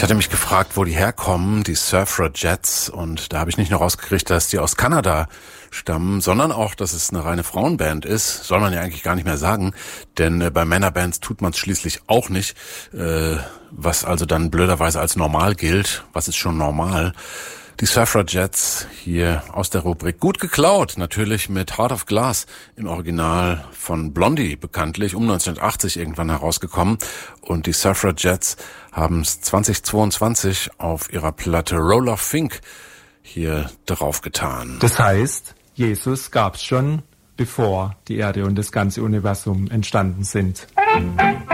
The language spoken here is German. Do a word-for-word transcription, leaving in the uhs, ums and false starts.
hatte mich gefragt, wo die herkommen, die Suffragettes, und da habe ich nicht nur rausgekriegt, dass die aus Kanada stammen, sondern auch, dass es eine reine Frauenband ist. Soll man ja eigentlich gar nicht mehr sagen, denn äh, bei Männerbands tut man es schließlich auch nicht, äh, was also dann blöderweise als normal gilt. Was ist schon normal? Die Suffragettes hier aus der Rubrik Gut geklaut, natürlich mit Heart of Glass im Original von Blondie, bekanntlich um neunzehnhundertachtzig irgendwann herausgekommen. Und die Suffragettes haben es zweitausendzweiundzwanzig auf ihrer Platte Roll of Fink hier draufgetan. Das heißt, Jesus gab's schon, bevor die Erde und das ganze Universum entstanden sind.